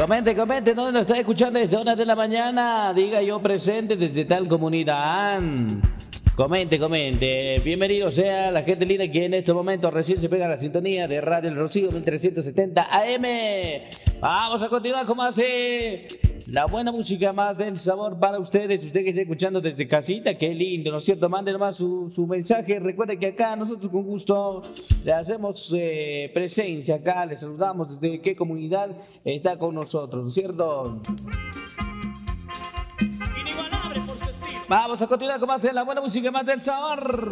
Comente, ¿dónde nos está escuchando desde horas de la mañana? Diga yo presente desde tal comunidad. Comente. Bienvenido sea la gente linda que en estos momentos recién se pega a la sintonía de Radio El Rocío 1370 AM. Vamos a continuar con más la buena música, más del sabor para ustedes. Usted que está escuchando desde casita, qué lindo, ¿no es cierto? Manden nomás su mensaje. Recuerde que acá nosotros con gusto le hacemos presencia acá, le saludamos desde qué comunidad está con nosotros, ¿no es cierto? Vamos a continuar con más de la buena música, más del sabor.